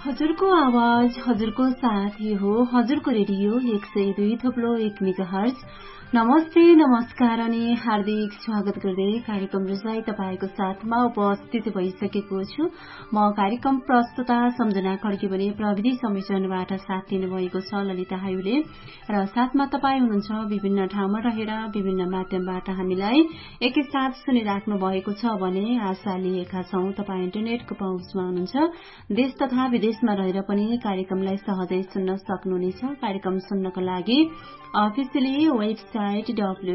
हजुरको आवाज हजुरको साथ हो हजुरको रेडियो 102.1 मेगाहर्ज। नमस्ते नमस्कार अनि हार्दिक स्वागत गर्दै कार्यक्रम रसाई तपाईको साथमा उपस्थित भइसकेको छु। म कार्यक्रम प्रस्तुता सम्झना खड्के भने प्रविधि संयोजनबाट साथ दिनुभएको छ ललिता हायुले र साथमा तपाईँ हुनुहुन्छ विभिन्न ठाउँमा रहेर विभिन्न माध्यमबाट हामीलाई एकैसाथ सुनिराख्नु भएको छ भने आशा लिएका छौं तपाईँ इन्टरनेटको पहुँचमा हुनुहुन्छ। देश तथा विदेशमा रहेर पनि कार्यक्रमलाई सहजै सुन्न सक्नुहुनेछ। कार्यक्रम सुन्नको लागि अफिसियली वेबसाइट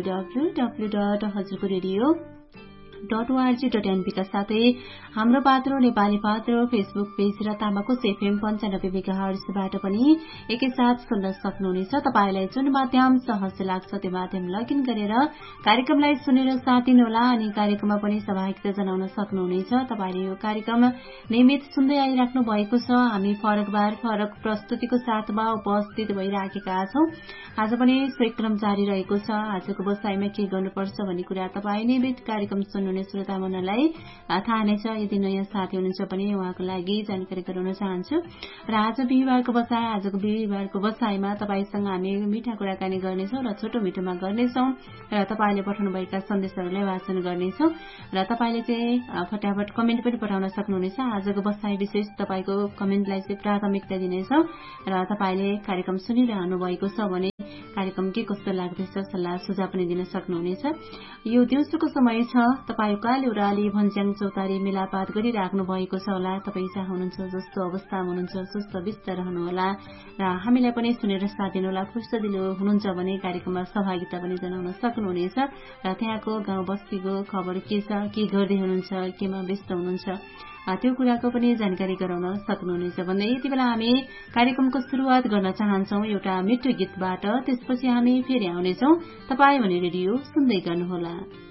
www.hazurkoradio.org.np का साथै हाम्रो पात्रो नेपाली पात्रो फेसबुक पेज र तामाकोस एफएम 95 मेगाहर्जबाट पनि एकैसाथ सुन्न सक्नुहुनेछ। तपाईलाई जुन माध्यम सहज लाग्छ त्यो माध्यम लगइन गरेर कार्यक्रमलाई सुनेर साथ दिनुहोला अनि कार्यक्रममा पनि सहभागिता जनाउन सक्नुहुनेछ। तपाईले यो कार्यक्रम नियमित सुन्दै आइराख्नु भएको छ। हामी फरकबार फरक प्रस्तुतिको साथमा उपस्थित भइराखेका छौं। आज पनि सोही क्रम जारी रहेको छ। आजको बसाइमा के गर्नुपर्छ भन्ने कुरा तपाईँ नियमित कार्यक्रम सुन्नुहुने श्रोता मनलाई थाहा नै छ। यदि नयाँ साथी हुनुहुन्छ भने उहाँको लागि जानकारी गराउन चाहन्छु। र आज बिहिबारको बसाई आजको बिहिबारको बसाईमा तपाईसँग हामी मिठा कुराकानी गर्नेछौँ र छोटो मिठोमा गर्नेछौँ र तपाईँले पठाउनुभएका सन्देशहरूलाई वाचन गर्नेछौँ र तपाईँले चाहिँ फटाफट कमेन्ट पनि पठाउन सक्नुहुनेछ। आजको बसाई विशेष तपाईँको कमेन्टलाई चाहिँ प्राथमिकता दिनेछौँ र तपाईँले कार्यक्रम सुनिरहनु भएको छ भने कार्यक्रम के कस्तो लाग्दैछ सल्लाह सुझाव पनि दिन सक्नुहुनेछ। यो दिउँसोको समय छ। तपाईँ काली ओराली भन्ज्याङ चौतारी मेलापात गरिराख्नु भएको छ होला। तपाईँ जहाँ हुनुहुन्छ जस्तो अवस्थामा हुनुहुन्छ सुस्त व्यस्त रहनुहोला र हामीलाई पनि सुनेर साथ दिनुहोला। फुर्सदिलो हुनुहुन्छ भने कार्यक्रममा सहभागिता पनि जनाउन सक्नुहुनेछ र त्यहाँको गाउँ बस्तीको खबर के छ, के गर्दै हुनुहुन्छ, केमा व्यस्त हुनुहुन्छ त्यो कुराको पनि जानकारी गराउन सक्नुहुनेछ भन्दै यति बेला हामी कार्यक्रमको शुरूआत गर्न चाहन्छौं एउटा मिठो गीतबाट। त्यसपछि हामी फेरि आउनेछौं। तपाईँ भने रेडियो सुन्दै गर्नुहोला।